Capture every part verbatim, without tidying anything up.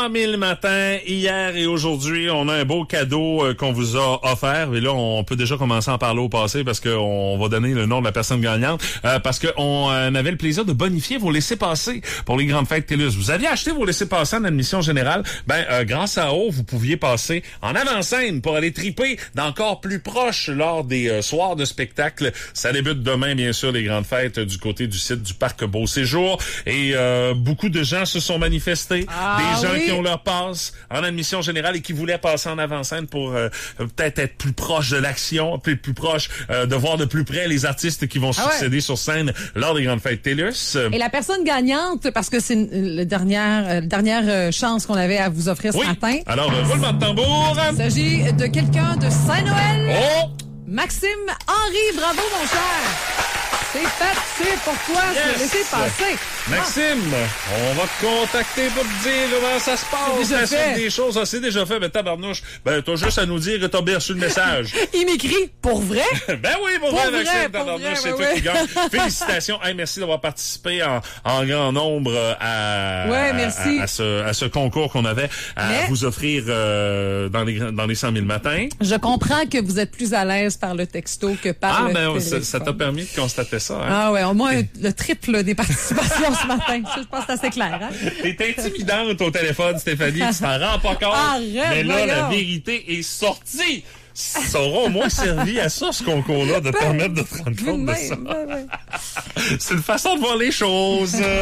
cent mille matins, hier et aujourd'hui, on a un beau cadeau euh, qu'on vous a offert. Et là, on peut déjà commencer à en parler au passé parce qu'on va donner le nom de la personne gagnante. Euh, parce qu'on euh, avait le plaisir de bonifier vos laissez-passer pour les grandes fêtes TELUS. Vous aviez acheté vos laissez-passer en admission générale. Ben, euh, grâce à O, vous pouviez passer en avant-scène pour aller triper d'encore plus proche lors des euh, soirs de spectacle. Ça débute demain, bien sûr, les grandes fêtes du côté du site du Parc Beau Séjour. Et euh, beaucoup de gens se sont manifestés. Ah, des gens oui. qui ont leur passe en admission générale et qui voulaient passer en avant-scène pour euh, peut-être être plus proche de l'action, plus, plus proche euh, de voir de plus près les artistes qui vont Ah ouais. succéder sur scène lors des grandes fêtes TELUS. Et la personne gagnante, parce que c'est la dernière, euh, dernière euh, chance qu'on avait à vous offrir Oui. ce matin. Alors, euh, roulement de tambour. Il s'agit de quelqu'un de Saint-Noël. Oh! Maxime Henry, bravo mon cher. C'est fait, c'est pour toi, Yes. c'est laissé passer. Maxime, on va te contacter pour te dire comment ça se passe. C'est déjà La suite fait. des choses, ah, c'est déjà fait, mais tabarnouche, ben t'as juste à nous dire que t'as bien reçu le message. Il m'écrit pour vrai. Ben oui, pour, Pour vrai, vrai, Maxime, pour tabarnouche, vrai, c'est ben toi ouais. qui gagne. Félicitations. Hey, merci d'avoir participé en, en grand nombre à, Ouais, à, merci. à, à ce, à ce concours qu'on avait à Mais- vous offrir euh, dans les dans les cent mille matins. Je comprends que vous êtes plus à l'aise par le texto que par Ah, le ben téléphone. ça ça t'a permis de constater ça. Hein? Ah ouais, au moins le triple des participations ce matin. Ça, je pense que c'est assez clair. Hein? T'es intimidante au téléphone, Stéphanie, tu t'en rends pas compte. Arrête, mais là, la voyons. vérité est sortie. Ça aura au moins servi à ça, ce concours-là, de te permettre de te rendre compte de ça. Même, ouais, ouais. C'est une façon de voir les choses. Dès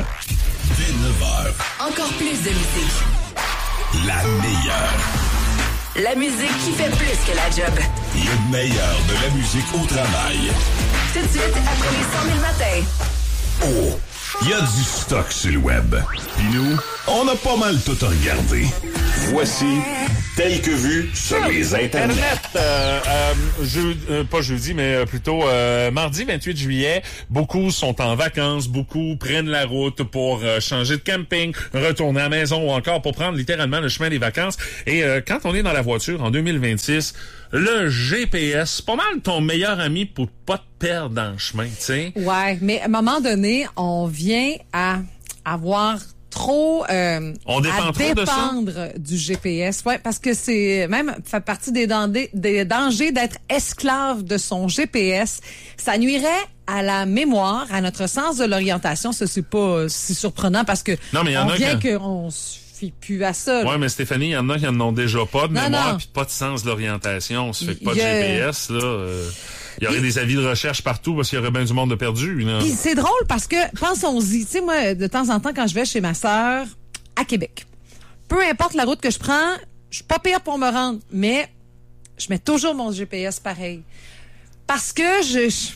neuf heures, Encore plus de musique. la meilleure. La musique qui fait plus que la job. Le meilleur de la musique au travail. Tout de suite, après les cent mille matins. Oh, il y a du stock sur le web. Puis nous, on a pas mal tout regardé. Voici Tel que vu sur les internets. Internet, euh, euh, jeu, euh, pas jeudi, mais euh, plutôt euh, mardi vingt-huit juillet, beaucoup sont en vacances, beaucoup prennent la route pour euh, changer de camping, retourner à la maison ou encore pour prendre littéralement le chemin des vacances. Et euh, quand on est dans la voiture en deux mille vingt-six, le G P S, c'est pas mal ton meilleur ami pour pas te perdre dans le chemin, tu sais. Ouais, mais à un moment donné, on vient à avoir trop euh, On dépend à trop de ça? dépendre du G P S. Ouais, parce que c'est même fait partie des dangers, des dangers d'être esclave de son G P S. Ça nuirait à la mémoire, à notre sens de l'orientation. Ça, c'est pas si surprenant parce que Non, mais il y en on a vient que- qu'on se fie plus à ça. là. Ouais, mais Stéphanie, il y en a qui en ont déjà pas de Non, mémoire non. puis pas de sens de l'orientation. Ça fait que pas de Il y a- G P S, là. euh, il y aurait des avis de recherche partout parce qu'il y aurait bien du monde de perdu, là. Puis c'est drôle parce que, pensons-y, tu sais, moi, de temps en temps, quand je vais chez ma sœur à Québec, peu importe la route que je prends, je suis pas pire pour me rendre, mais je mets toujours mon G P S pareil. Parce que je... je-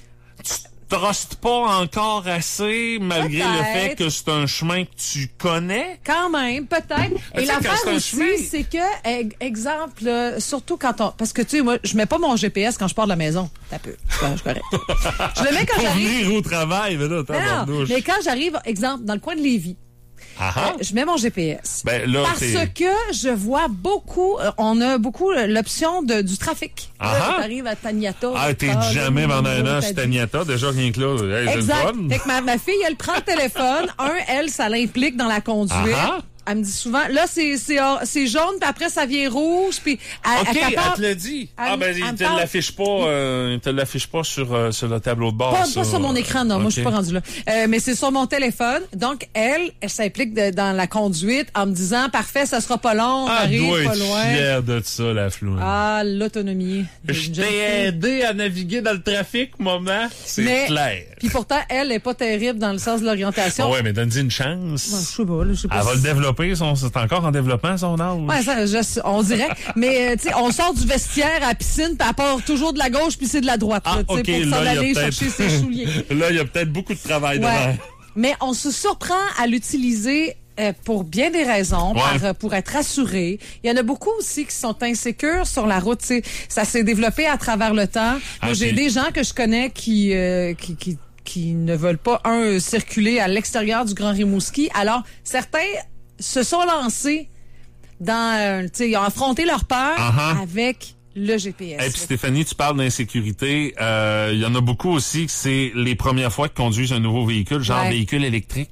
Trustes pas encore assez, malgré le Peut-être. fait que c'est un chemin que tu connais? Quand même, peut-être. Mais tu Et sais, quand l'affaire c'est un aussi, chemin- c'est que, e- exemple, là, surtout quand on... Parce que, tu sais, moi, je mets pas mon G P S quand je pars de la maison. T'as peu. Je suis correct. Je le mets quand Pour j'arrive... venir au travail, mais là, Non, tabarnouche. mais quand j'arrive, exemple, dans le coin de Lévis, Ah ah. euh, je mets mon G P S. Ben, là, Parce t'es- que je vois beaucoup, euh, on a beaucoup euh, l'option de, du trafic. Ah Là, ah. t'arrives à Taniata. Ah, t'es là, jamais là, pendant un an t'as chez dit- Taniata, déjà rien que là. Hey, c'est le Exact. fun. Fait que ma, ma fille, elle prend le téléphone. Un, elle, ça l'implique dans la conduite. Ah ah. Elle me dit souvent, là, c'est, c'est, or- c'est jaune, puis après, ça vient rouge, puis elle, OK, elle elle capable- te l'a dit. Elle- Ah, ben, elle il me te parle- l'affiche pas, euh, il te l'affiche pas sur, euh, sur le tableau de bord. Pas, ça. pas sur mon écran, non. Moi, je suis OK. pas rendue là. Euh, mais c'est sur mon téléphone. Donc, elle, elle s'implique de- dans la conduite en me disant, parfait, ça sera pas long, on Ah, elle arrive doit pas être loin. fière de ça, la floune. Ah, l'autonomie. Je D'une t'ai jeune fille. aidé à naviguer dans le trafic, maman. C'est Mais- clair. Puis pourtant, elle est pas terrible dans le sens de l'orientation. Ah ouais, mais donne-y une Ouais, chance. je sais pas, là, je sais pas. Elle va si- le développer, son, c'est encore en développement, son âge. Ouais, ça, je- on dirait. Mais, euh, tu sais, on sort du vestiaire à la piscine, puis elle part toujours de la gauche, puis c'est de la droite, Ah, là, tu sais, OK, pour s'en là, il y a aller peut-être... chercher ses souliers. Là, il y a peut-être beaucoup de travail Ouais. devant. Mais on se surprend à l'utiliser euh, pour bien des raisons, Ouais. par, euh, pour être rassuré. Il y en a beaucoup aussi qui sont insécures sur la route. Tu sais, ça s'est développé à travers le temps. Ah, Moi, j'ai puis- des gens que je connais qui, euh, qui, qui, qui ne veulent pas, un, circuler à l'extérieur du Grand Rimouski. Alors, certains se sont lancés dans, euh, tu sais, ils ont affronté leur peur Uh-huh. avec le G P S. Et puis Stéphanie, tu parles d'insécurité. Euh, il y en a beaucoup aussi que c'est les premières fois qu'ils conduisent un nouveau véhicule, genre Ouais. véhicule électrique.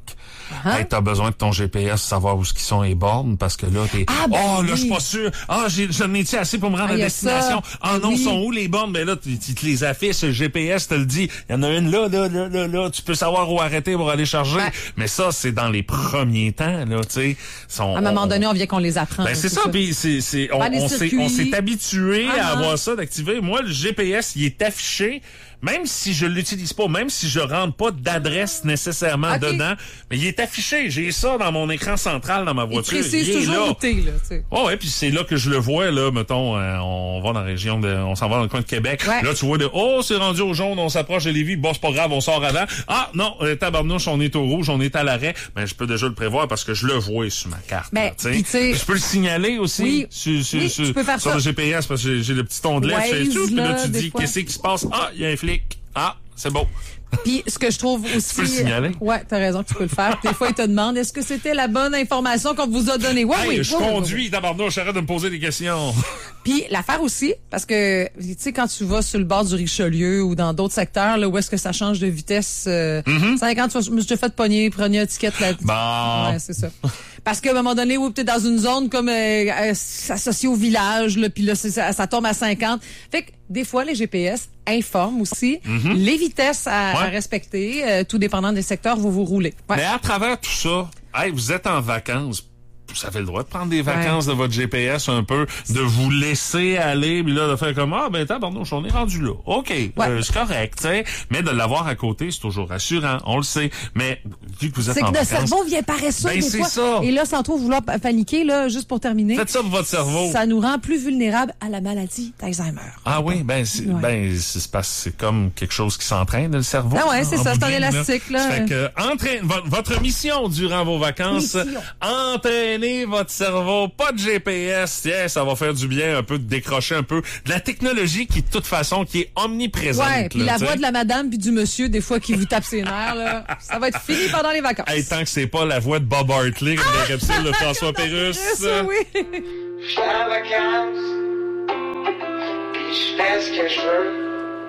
Uh-huh. Hey, t'as besoin de ton G P S, savoir où ce qu'ils sont les bornes, parce que là, t'es, Ah, ben oh, là, je oui. suis pas sûr. Ah, j'ai, j'en ai-tu assez pour me rendre Ah, à y a destination? ça. Ah, non, Oui. sont où les bornes? Ben là, tu, tu te les affiches, le G P S te le dit. Il y en a une là, là, là, là, là. Tu peux savoir où arrêter pour aller charger. Ouais. Mais ça, c'est dans les premiers temps, là, tu sais. Sont- À un moment on- donné, on vient qu'on les apprend. Ben, c'est ça, puis c'est, c'est, on, Pas les on s'est, circuits. on s'est habitué Ah, à non. avoir ça d'activer. Moi, le G P S, il est affiché, même si je l'utilise pas, même si je rentre pas d'adresse nécessairement Ok. dedans, mais il est affiché. J'ai ça dans mon écran central dans ma Il voiture. précise il est toujours là. où t'es, là, tu sais. Oh ouais, puis c'est là que je le vois, là, mettons, euh, on va dans la région de, on s'en va dans le coin de Québec. Ouais. Là, tu vois de, oh, c'est rendu au jaune, on s'approche de Lévis, bon, c'est pas grave, on sort avant. Ah, non, euh, tabarnouche, on est au rouge, on est à l'arrêt. Ben, je peux déjà le prévoir parce que je le vois sur ma carte. Ben, là, tu sais. puis tu sais- Je peux le signaler aussi Oui. sur, sur, Oui, sur, tu peux faire sur ça. le G P S parce que j'ai, j'ai le petit onglet, Waze, tu fais tout, puis là, là, tu des dis, fois. qu'est-ce qui se passe? Ah, il y a un flic. Ah, c'est bon. Puis ce que je trouve aussi, peux le signaler. Ouais, t'as raison, tu peux le faire. Des fois, ils te demandent est-ce que c'était la bonne information qu'on vous a donnée. Ouais, Hey, oui. je ouais, ouais, ouais, conduis, ouais. tabarnouche, arrête de me poser des questions. Puis l'affaire aussi, parce que tu sais quand tu vas sur le bord du Richelieu ou dans d'autres secteurs là où est-ce que ça change de vitesse, euh, cinquante, je me suis déjà fait pogner, prenez une étiquette là. Bon. Ouais, c'est ça. Parce qu'à un moment donné, oui, peut-être dans une zone comme euh, euh, associée au village, là, puis là, c'est, ça, ça tombe à cinquante. Fait que des fois, les G P S informent aussi les vitesses à, Ouais. à respecter, euh, tout dépendant des secteurs où vous roulez. Ouais. Mais à travers tout ça, hey, vous êtes en vacances. Vous avez le droit de prendre des vacances de votre G P S un peu, de vous laisser aller, puis là, de faire comme, ah, ben, tabarnouche, on est rendu là. OK, euh, c'est correct, tu sais. Mais de l'avoir à côté, c'est toujours rassurant, on le sait. Mais, vu que vous êtes C'est en que le vacances, cerveau vient paresseux Ben, des c'est fois. ça. Et là, sans trop vouloir pa- paniquer, là, juste pour terminer, faites ça pour votre cerveau. ça nous rend plus vulnérables à la maladie d'Alzheimer. Ah oui, ben, c'est, Ouais. ben, c'est, c'est parce que c'est comme quelque chose qui s'entraîne, le cerveau. Ah ouais, en c'est bout ça, de c'est un ligne, élastique, là. Ça fait que, entraîne, vo- votre mission durant vos vacances, Mission. entraînez votre cerveau, pas de G P S, tiens, ça va faire du bien un peu de décrocher un peu de la technologie qui, de toute façon, qui est omniprésente. Ouais, puis là, la t'sais. voix de la madame puis du monsieur, des fois, qui vous tape ses nerfs, là, ça va être fini pendant les vacances. Hey, tant que c'est pas la voix de Bob Hartley, comme dans la capsule de François Pérusse. Ça, oui. Je vais en vacances, puis je fais ce que je veux.